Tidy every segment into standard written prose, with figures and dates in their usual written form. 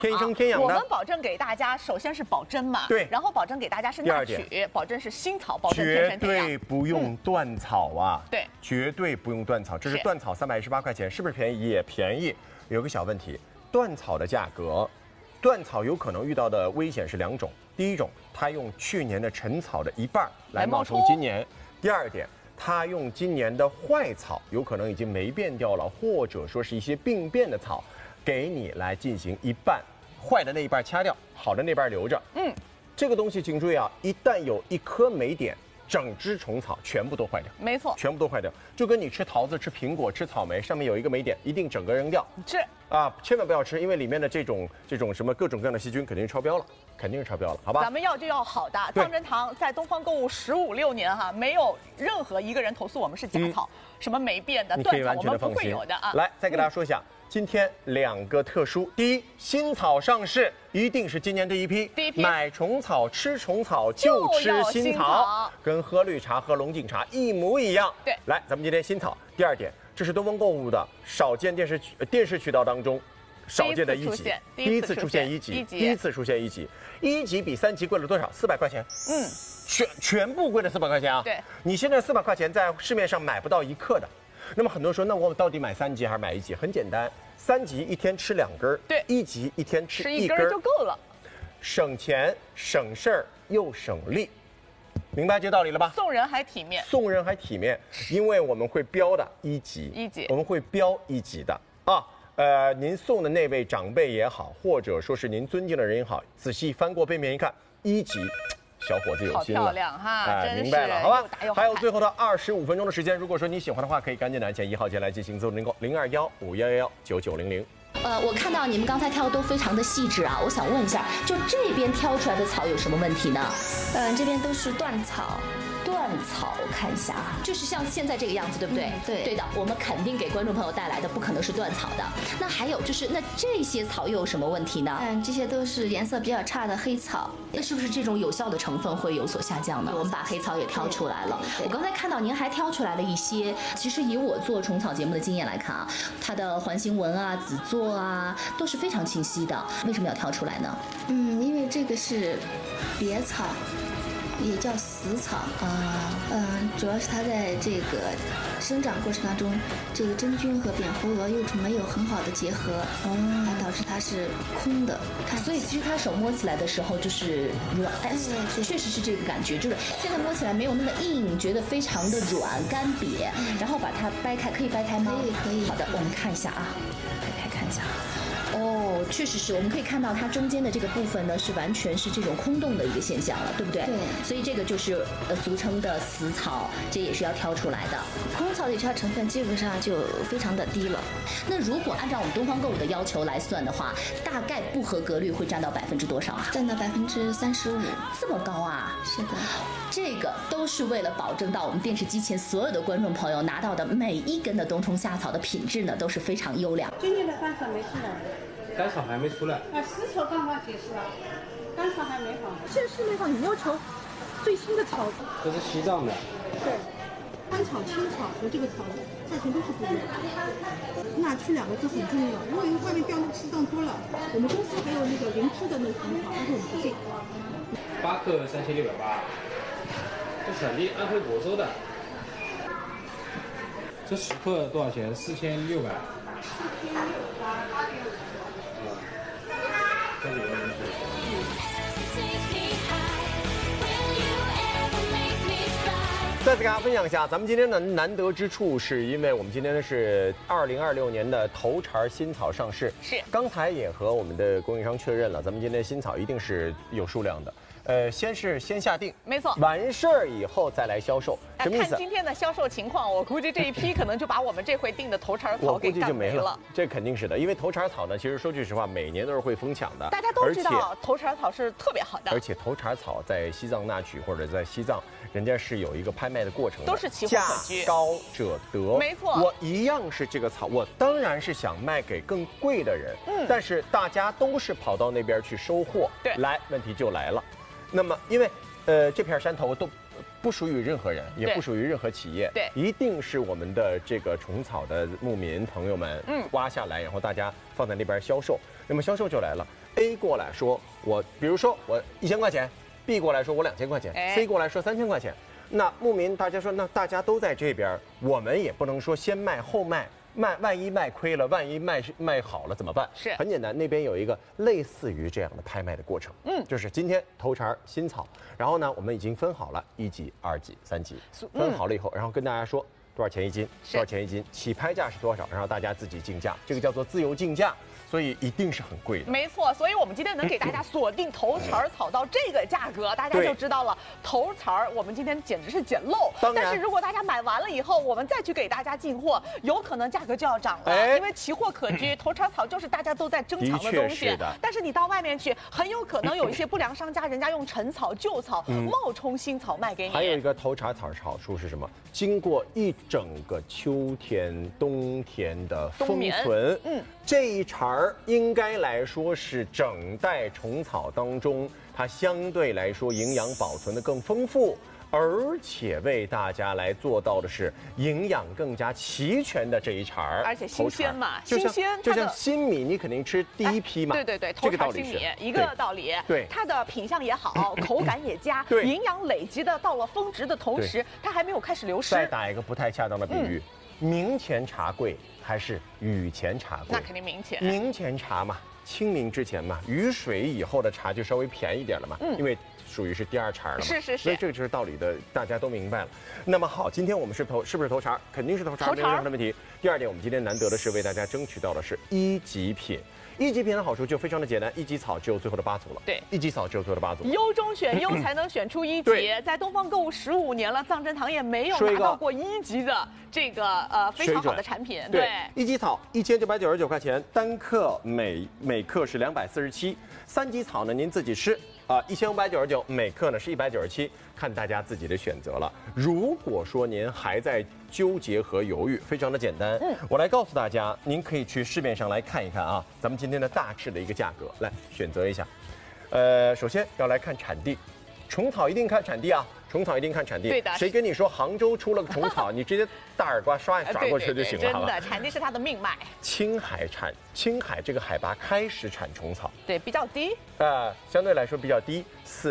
天生天养的。 我们保证给大家，首先是保真嘛， 对， 然后保证给大家是纳曲，保证是新草，保证天绝生天养。 对不用断草啊！ 对， 绝对不用断草。这是断草318块钱，是不是便宜？也便宜。有个小问题，断草的价格，断草有可能遇到的危险是2种。第一种，它用去年的陈草的1半来冒充今年；第二点，它用今年的坏草，有可能已经霉变掉了，或者说是一些病变的草，给你来进行1半。坏的那一半掐掉，好的那半留着。这个东西请注意啊，一旦有1颗霉点，整只虫草全部都坏掉。 没错， 全部都坏掉，就跟你吃桃子、吃苹果、吃草莓，上面有一个霉点，一定整个扔掉。 是啊，千万不要吃，因为里面的这种什么各种各样的细菌肯定是超标了，肯定是超标了，好吧？ 咱们要就要好的。藏珍堂在东方购物15、16年哈，没有任何一个人投诉我们是假草，什么霉变的、断草，我们不会有的啊。 来，再给大家说一下。今天2个特殊，第一，新草上市一定是今年第一批。买虫草吃虫草就吃新草，跟喝绿茶、喝龙井茶一模一样。 对， 来，咱们今天新草。第二点，这是东方购物的少见电视渠道当中少见的1级，第一次出现1级，第一次出现1级，1级比3级贵了多少？400块钱。全部贵了400块钱啊！ 对， 你现在400块钱在市面上买不到1克的。那么很多人说，那我到底买3级还是买1级？很简单，3级一天吃2根， 对 ，1级一天吃1根就够了， 省钱省事儿又省力，明白这道理了吧？ 送人还体面， 送人还体面，因为我们会标的1级，我们会标1级的啊。您送的那位长辈也好，或者说是您尊敬的人也好，仔细翻过背面一看，1级。小伙子有心了， 好漂亮哈！ 明白了，好吧？还有最后的25分钟的时间，如果说你喜欢的话，可以赶紧拿钱1号键来进行自动订购，021-511-9900。 我看到你们刚才挑的都非常的细致啊，我想问一下，就这边挑出来的草有什么问题呢？ 这边都是断草。 断草，我看一下啊，就是像现在这个样子，对不对？对的，我们肯定给观众朋友带来的不可能是断草的。那还有就是，那这些草又有什么问题呢？ 这些都是颜色比较差的黑草。 那是不是这种有效的成分会有所下降呢？我们把黑草也挑出来了。我刚才看到您还挑出来了一些，其实以我做虫草节目的经验来看啊，它的环形纹啊、籽座啊都是非常清晰的。为什么要挑出来呢？ 因为这个是别草。也叫死草主要是它在这个生长过程当中，这个真菌和蝙蝠蛾又没有很好的结合，导致它是空的。 所以其实它手摸起来的时候就是软，确实是这个感觉，就是现在摸起来没有那么硬，觉得非常的软干瘪。然后把它掰开，可以掰开吗？ 可以。 好的，我们看一下啊，掰开看一下。哦，确实是，我们可以看到它中间的这个部分呢，是完全是这种空洞的一个现象了，对不对？ 对。 所以这个就是俗称的死草，这也是要挑出来的。 空草的有效成分基本上就非常的低了。 那如果按照我们东方购物的要求来算的话，大概不合格率会占到多少啊？ 占到35%， 这么高啊？ 是的。 这个都是为了保证到我们电视机前所有的观众朋友拿到的每一根的冬虫夏草的品质呢，都是非常优良。 今年的干草没出来， 干草还没出来。 死草刚刚结束了，干草还没好。 现在市面上你要求最新的草， 这是西藏的。 对，干草、青草和这个草价钱都是不一样的。纳曲2个字很重要，因为外面调那个西藏多了。我们公司还有那个灵芝的那个虫草，但是我们不进。 8克3680，这产地安徽亳州的。这10克多少钱？4600。这里有灵芝。 再次给大家分享一下，咱们今天的难得之处，是因为我们今天是2026年的头茬新草上市。 是， 刚才也和我们的供应商确认了，咱们今天新草一定是有数量的。先下定， 没错， 完事儿以后再来销售，什么意思？ 看今天的销售情况，我估计这一批可能就把我们这回订的头茬草给干没了。 这肯定是的，因为头茬草呢，其实说句实话，每年都是会疯抢的。 大家都知道头茬草是特别好的， 而且头茬草在西藏纳曲或者在西藏，人家是有一个拍卖的过程的， 都是奇货可居， 价高者得。 没错， 我一样是这个草，我当然是想卖给更贵的人，但是大家都是跑到那边去收货， 对， 来，问题就来了。那么，因为这片山头都不属于任何人，也不属于任何企业， 对， 一定是我们的这个虫草的牧民朋友们挖下来，然后大家放在那边销售。那么销售就来了， A 过来说比如说我1000块钱 ，B 过来说我2000块钱，C 过来说3000块钱。那牧民大家说，那大家都在这边，我们也不能说先卖后卖。万一卖亏了，万一卖好了怎么办？ 是很简单，那边有一个类似于这样的拍卖的过程，就是今天头茬新草，然后呢，我们已经分好了1级、2级、3级，分好了以后，然后跟大家说多少钱一斤，多少钱一斤，起拍价是多少，然后大家自己竞价，这个叫做自由竞价。所以一定是很贵的。 没错，所以我们今天能给大家锁定头茬草到这个价格，大家就知道了头茬我们今天简直是捡漏。但是如果大家买完了以后，我们再去给大家进货，有可能价格就要涨了，因为奇货可居，头茬草就是大家都在争抢的东西。但是你到外面去，很有可能有一些不良商家，人家用陈草、旧草冒充新草卖给你。 还有一个头茬草好处是什么？经过一整个秋天、冬天的封存，这一茬应该来说是整袋虫草当中，它相对来说营养保存的更丰富，而且为大家来做到的是营养更加齐全的这一茬， 而且新鲜嘛，新鲜就像新米，你肯定吃第一批嘛， 对，头茬新米一个道理， 对， 它的品相也好，口感也佳，营养累积的到了峰值的同时，它还没有开始流失。 再打一个不太恰当的比喻。明前茶贵还是雨前茶贵？ 那肯定明前。 明前茶嘛，清明之前嘛，雨水以后的茶就稍微便宜点了嘛，因为属于是第二茬了嘛。 是。 所以这个就是道理的，大家都明白了。那么好，今天我们是不是头茬？肯定是头茬，没有任何的问题。第二点，我们今天难得的是为大家争取到的是1级品。1级品的好处就非常的简单，1级草只有最后的8组了。 对， 1级草只有最后的8组。 优中选优才能选出1级。在东方购物15年了，藏珍堂也没有拿到过1级的这个非常好的产品。 对，1级草1999块钱，单克每克是247，3级草呢您自己吃1599，每克呢是197，看大家自己的选择了。如果说您还在纠结和犹豫，非常的简单，我来告诉大家，您可以去市面上来看一看啊，咱们今天的大致的一个价格，来选择一下。首先要来看产地，虫草一定看产地啊，虫草一定看产地。 对的， 谁跟你说杭州出了个虫草，你直接大耳刮刷过去就行了，好吧？ 真的，产地是它的命脉。 青海这个海拔开始产虫草， 对，比较低。 相对来说比较低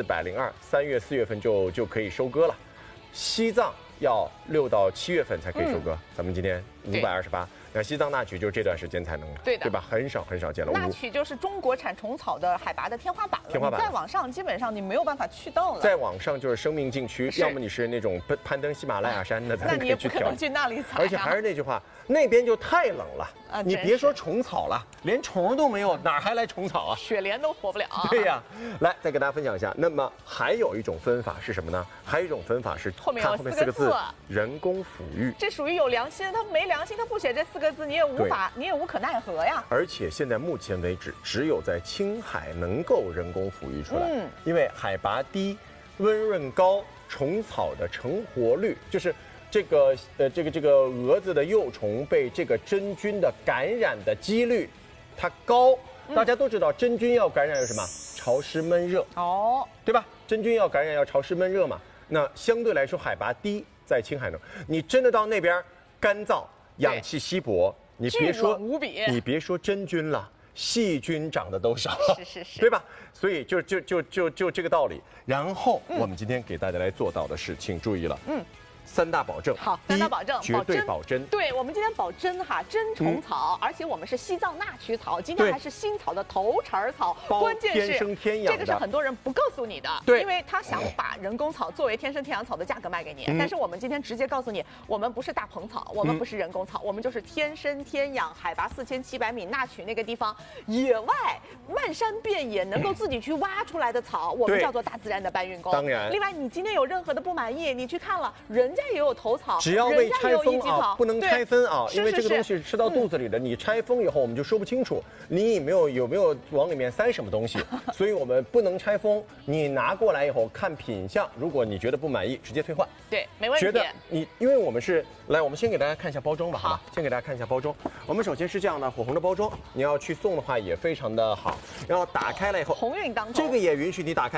，402，3月4月份就可以收割了。西藏要6到7月份才可以收割，咱们今天528。那西藏那曲就这段时间才能，对吧？很少见了。 那曲就是中国产虫草的海拔的天花板了。再往上，基本上你没有办法去到了。 再往上就是生命禁区，要么你是那种攀登喜马拉雅山的， 那你也不可能去那里采。 而且还是那句话，那边就太冷了。你别说虫草了，连虫都没有，哪还来虫草啊？ 雪莲都活不了。 对呀，来再给大家分享一下。那么还有一种分法是什么呢？还有一种分法是后面有4个字， 人工抚育。 这属于有良心，他没良心，他不写这4个字，你也无可奈何呀。 而且现在目前为止，只有在青海能够人工抚育出来，因为海拔低、温润高，虫草的成活率就是这个蛾子的幼虫被这个真菌的感染的几率它高。大家都知道真菌要感染有什么？潮湿闷热对吧？真菌要感染要潮湿闷热嘛。那相对来说海拔低，在青海呢，你真的到那边干燥，氧气稀薄。你别说真菌了，细菌长得都少， 是， 对吧？所以就这个道理。然后我们今天给大家来做到的是，请注意了，3大保证。 好，3大保证， 绝对保真。 对，我们今天保真哈，真虫草，而且我们是西藏那曲草，今天还是新草的头茬草。关键是天生天养的， 这个是很多人不告诉你的， 对， 因为他想把人工草作为天生天养草的价格卖给你。但是我们今天直接告诉你，我们不是大棚草，我们不是人工草，我们就是天生天养，海拔4700米那曲那个地方，野外漫山遍野能够自己去挖出来的草，我们叫做大自然的搬运工。 当然， 另外你今天有任何的不满意，你去看了，人家也有头草。 只要未拆封啊，不能拆分啊，因为这个东西吃到肚子里的，你拆封以后我们就说不清楚你有没有往里面塞什么东西，所以我们不能拆封。你拿过来以后看品相，如果你觉得不满意，直接退换。 对，没问题。 觉得因为我们是来，我们先给大家看一下包装吧，好吧？先给大家看一下包装。我们首先是这样的火红的包装，你要去送的话也非常的好。然后打开了以后， 鸿运当头， 这个也允许你打开。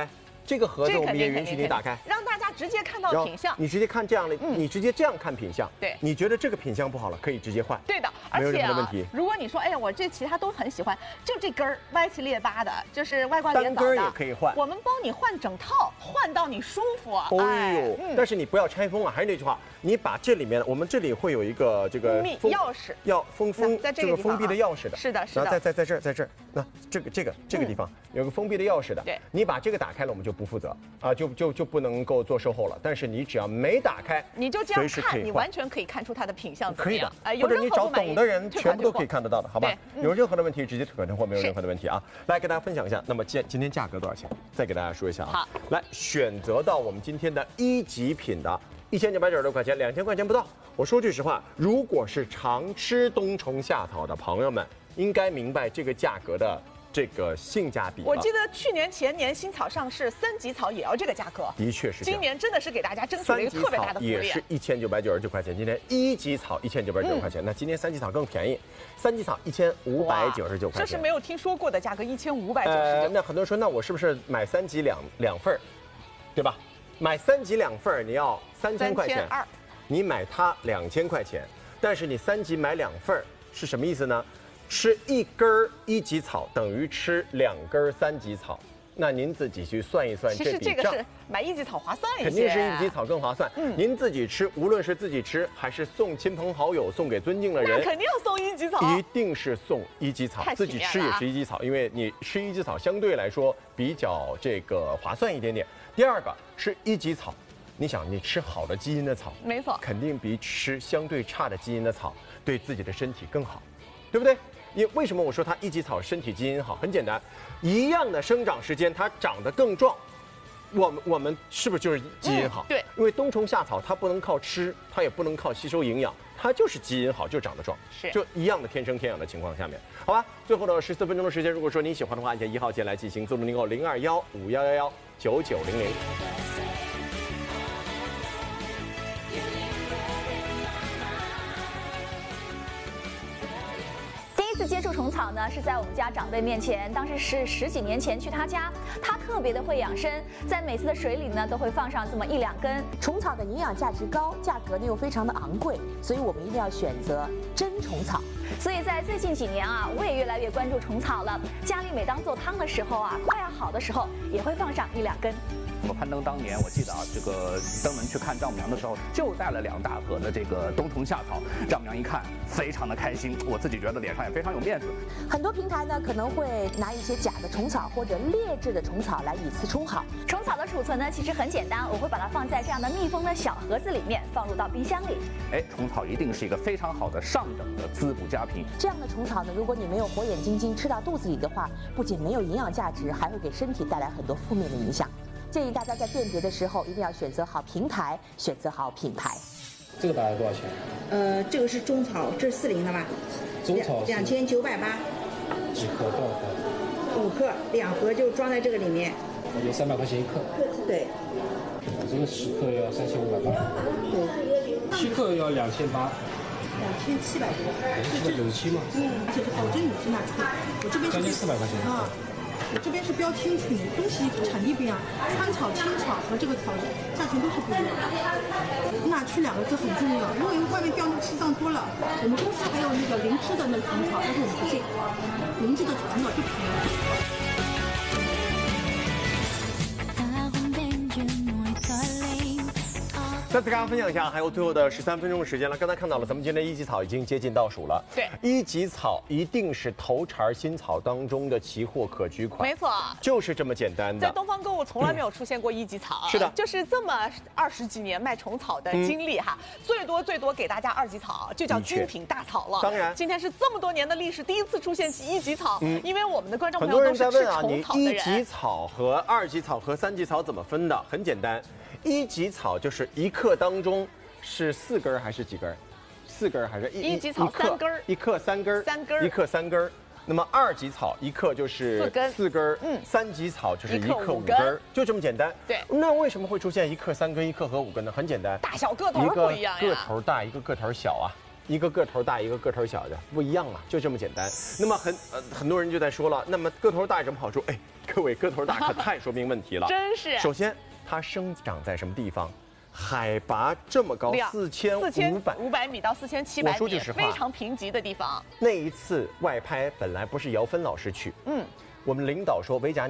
这个盒子我们也允许你打开， 让大家直接看到品相。 你直接看这样的，你直接这样看品相。 对， 你觉得这个品相不好了，可以直接换。 对的， 没有而且任何问题。 如果你说，哎呀，我这其他都很喜欢，就这根儿歪七裂八的，就是外挂连单根也可以换， 我们帮你换整套，换到你舒服。 哎呦，但是你不要拆封啊！还是那句话，你把这里面，我们这里会有一个这个钥匙， 要在这个封闭的钥匙的。 是的，是的。 然后在这儿，那这个地方有个封闭的钥匙的。 对， 你把这个打开了，我们就不负责啊，就不能够做售后了。但是你只要没打开， 你就这样看，你完全可以看出它的品相怎么样。 可以的，或者你找懂的人，全部都可以看得到的，好吧？有任何的问题直接退款退货，没有任何的问题啊。来给大家分享一下，那么今天价格多少钱？再给大家说一下啊。 好， 来选择到我们今天的1级品的1996块钱，2000块钱不到。我说句实话，如果是常吃冬虫夏草的朋友们，应该明白这个价格的这个性价比。 我记得去年前年新草上市，3级草也要这个价格。 的确是。 今年真的是给大家争取了一个特别大的福利。 也是1999块钱，今天1级草1999块钱，那今天3级草更便宜，3级草1599块钱。 这是没有听说过的价格，1599。 那很多人说，那我是不是买3级两份儿，对吧？买3级2份儿你要3000块钱，你买它2000块钱，但是你3级买2份儿是什么意思呢？吃1根1级草等于吃2根3级草，那您自己去算一算这笔账。 其实这个是买1级草划算一些， 肯定是1级草更划算。您自己吃，无论是自己吃还是送亲朋好友、送给尊敬的人， 那肯定要送1级草， 一定是送1级草。自己吃也是1级草，因为你吃1级草相对来说比较这个划算一点点。第二个吃1级草，你想你吃好的基因的草， 没错， 肯定比吃相对差的基因的草对自己的身体更好，对不对？为什么我说它1级草身体基因好？很简单，一样的生长时间，它长得更壮。我们是不是就是基因好？ 对， 因为冬虫夏草它不能靠吃，它也不能靠吸收营养，它就是基因好，就长得壮，就一样的天生天养的情况下面，好吧？最后的14分钟的时间，如果说你喜欢的话，按键1号键来进行自动订购0215119900。 第一次接触虫草呢，是在我们家长辈面前，当时是10几年前去他家，他特别的会养生，在每次的水里呢都会放上这么1、2根。 虫草的营养价值高，价格呢又非常的昂贵，所以我们一定要选择真虫草。 所以在最近几年啊，我也越来越关注虫草了。家里每当做汤的时候啊，快要好的时候，也会放上1、2根。 我攀登当年，我记得啊，这个登门去看丈母娘的时候，就带了2大盒的这个冬虫夏草。丈母娘一看，非常的开心，我自己觉得脸上也非常有面子。 很多平台呢可能会拿一些假的虫草或者劣质的虫草来以次充好。 虫草的储存呢其实很简单，我会把它放在这样的密封的小盒子里面，放入到冰箱里。 虫草一定是一个非常好的上等的滋补佳品。 这样的虫草呢，如果你没有火眼金睛吃到肚子里的话，不仅没有营养价值，还会给身体带来很多负面的影响。建议大家在辨别的时候一定要选择好平台，选择好品牌。 这个大概多少钱？ 这个是中草，这是40的吧？ 中草 2980。 几克多少克 ？5克，2盒就装在这个里面。 有300块钱1克。 对。 这个10克要3580。 对。 7克要2800。 2700多。 2797吗？ 这是保证你是拿出来。我这边是将近400块钱。 啊。我这边是标清楚，东西产地不一样，川草、青草和这个草价钱都是不一样的。纳区2个字很重要，因为外面标那个西藏多了。我们公司还有那个灵芝的那个虫草，但是我们不进，灵芝的虫草就便宜。 再次跟大家分享一下，还有最后的13分钟的时间了。刚才看到了，咱们今天1级草已经接近倒数了。 对 ，1级草一定是头茬新草当中的奇货可居款。 没错， 就是这么简单的。 在东方购物从来没有出现过1级草。 是的， 就是这么20几年卖虫草的经历哈，最多给大家2级草，就叫精品大草了。 当然， 今天是这么多年的历史第一次出现1级草，因为我们的观众朋友都是吃虫草的人。 很多人在问啊，你1级草和2级草和3级草怎么分的？很简单，1级草就是1克当中。是4根还是几根？4根还是 1级草3根 ？1克3根，1克3根。那么2级草1克就是4根，3级草就是1克5根，就这么简单。 对。 那为什么会出现1克3根、1克和5根呢？很简单， 大小个头不一样呀。 一个个头大，一个个头小啊。一个个头大，一个个头小的不一样啊，就这么简单。那么很多人就在说了，那么个头大有什么好处？ 各位个头大可太说明问题了。 真是。 首先，它生长在什么地方？海拔这么高，4500 米到4700米， 我说句实话， 非常贫瘠的地方。 那一次外拍本来不是姚芬老师去，我们领导说维贾。